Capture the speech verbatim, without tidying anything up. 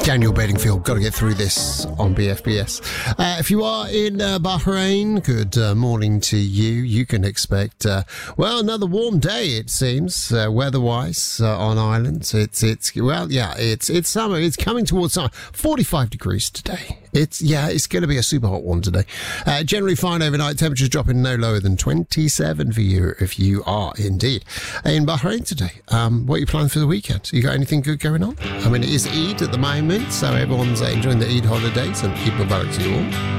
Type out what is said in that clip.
Daniel Bedingfield, got to get through this on B F B S. Uh, if you are in uh, Bahrain, good uh, morning to you. You can expect, uh, well, another warm day, it seems, uh, weather-wise uh, on islands. It's, it's, well, yeah, it's, it's summer. It's coming towards summer. forty-five degrees today. It's, yeah, it's going to be a super hot one today. Uh, generally fine overnight. Temperatures dropping no lower than twenty-seven for you if you are indeed in Bahrain today. Um, what are you planning for the weekend? You got anything good going on? I mean, it is Eid at the moment, so everyone's uh, enjoying the Eid holidays, and Eid Mubarak to you all.